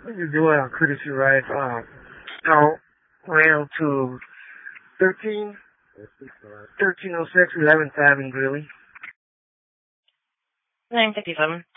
You do a courtesy ride, out rail to 13, 1306 11th Avenue, Greeley. 957.